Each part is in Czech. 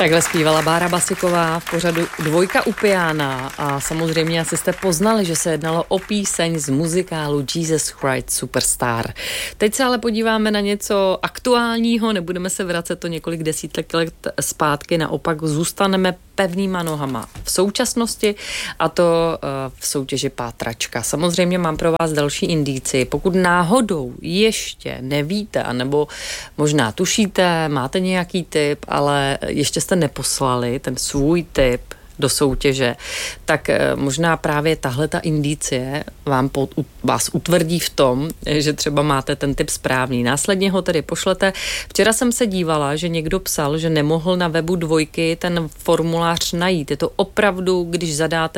Takhle zpívala Bára Basiková v pořadu Dvojka u piana a samozřejmě asi jste poznali, že se jednalo o píseň z muzikálu Jesus Christ Superstar. Teď se ale podíváme na něco aktuálního, nebudeme se vracet to několik desítek let zpátky, naopak zůstaneme pevnýma nohama v současnosti a to v soutěži Pátračka. Samozřejmě mám pro vás další indici. Pokud náhodou ještě nevíte, anebo možná tušíte, máte nějaký tip, ale ještě jste neposlali ten svůj tip do soutěže, tak možná právě tahle ta indicie vás utvrdí v tom, že třeba máte ten tip správný. Následně ho tedy pošlete. Včera jsem se dívala, že někdo psal, že nemohl na webu Dvojky ten formulář najít. Je to opravdu, když zadáte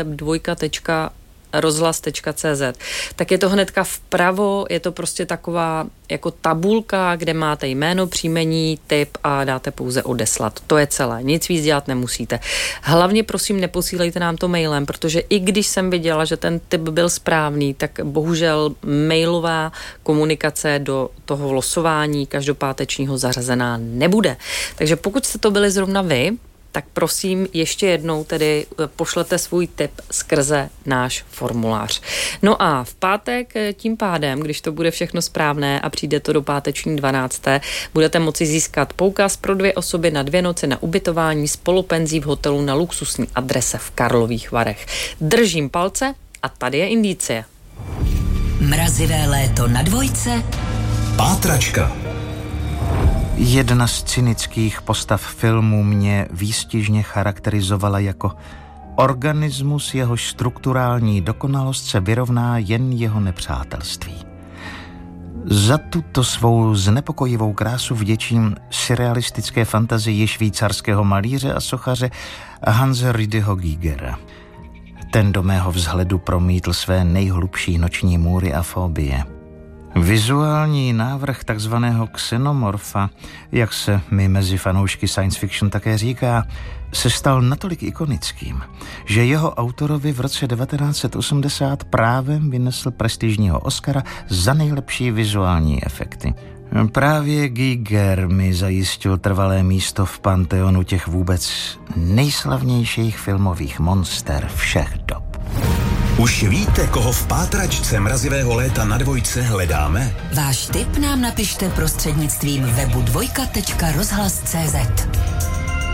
dvojka.rozhlas.cz, tak je to hnedka vpravo, je to prostě taková jako tabulka, kde máte jméno, příjmení, tip a dáte pouze odeslat. To je celé, nic víc dělat nemusíte. Hlavně prosím neposílejte nám to mailem, protože i když jsem viděla, že ten tip byl správný, tak bohužel mailová komunikace do toho losování každopátečního zařazená nebude. Takže pokud jste to byli zrovna vy, tak prosím ještě jednou tedy pošlete svůj tip skrze náš formulář. No a v pátek tím pádem, když to bude všechno správné a přijde to do páteční 12. budete moci získat poukaz pro 2 osoby na 2 noci na ubytování s polopenzí v hotelu na luxusní adrese v Karlových Varech. Držím palce a tady je indicie. Mrazivé léto na Dvojce. Pátračka. Jedna z cynických postav filmu mě výstižně charakterizovala jako organismus, jehož strukturální dokonalost se vyrovná jen jeho nepřátelství. Za tuto svou znepokojivou krásu vděčím surrealistické fantazii švýcarského malíře a sochaře Hanse Rüdiho Giegera. Ten do mého vzhledu promítl své nejhlubší noční můry a fobie. Vizuální návrh takzvaného xenomorfa, jak se mi mezi fanoušky science fiction také říká, se stal natolik ikonickým, že jeho autorovi v roce 1980 právem vynesl prestižního Oscara za nejlepší vizuální efekty. Právě Giger mi zajistil trvalé místo v panteonu těch vůbec nejslavnějších filmových monster všech dob. Už víte, koho v Pátračce mrazivého léta na Dvojce hledáme? Váš tip nám napište prostřednictvím webu dvojka.rozhlas.cz.